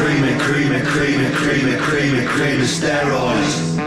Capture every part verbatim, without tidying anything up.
cream it, cream it, cream it, cream it, cream it, cream it, steroids.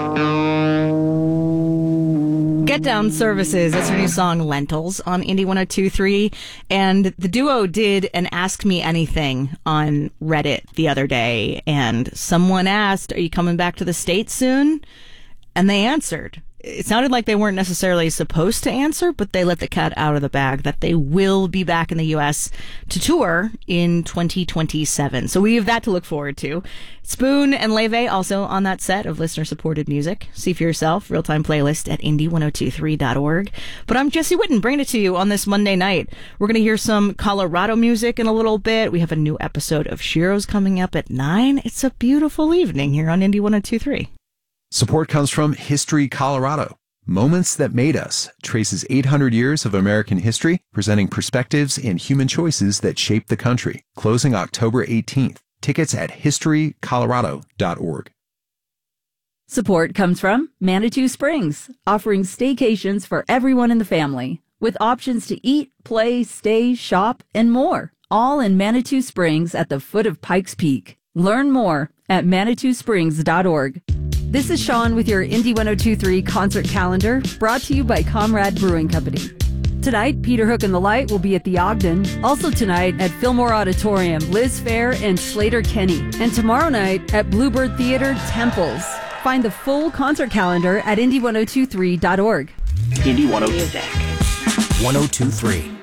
Get Down Services, that's her new song Lentils on Indie one oh two point three. And the duo did an Ask Me Anything on Reddit the other day. And someone asked, are you coming back to the States soon? And they answered. It sounded like they weren't necessarily supposed to answer, but they let the cat out of the bag that they will be back in the U S to tour in twenty twenty-seven. So we have that to look forward to. Spoon and Leve also on that set of listener-supported music. See for yourself, real-time playlist at indie ten twenty-three dot org. But I'm Jesse Whitten, bringing it to you on this Monday night. We're going to hear some Colorado music in a little bit. We have a new episode of Shiro's coming up at nine. It's a beautiful evening here on Indie ten twenty-three. Support comes from History Colorado. Moments That Made Us traces eight hundred years of American history, presenting perspectives and human choices that shaped the country. Closing October eighteenth. Tickets at history colorado dot org. Support comes from Manitou Springs, offering staycations for everyone in the family, with options to eat, play, stay, shop, and more, all in Manitou Springs at the foot of Pikes Peak. Learn more at manitou springs dot org. This is Sean with your Indie ten twenty-three concert calendar, brought to you by Comrade Brewing Company. Tonight, Peter Hook and the Light will be at the Ogden. Also tonight at Fillmore Auditorium, Liz Fair and Slater Kenny. And tomorrow night at Bluebird Theater, Temples. Find the full concert calendar at indie ten twenty-three dot org. Indie ten twenty-three.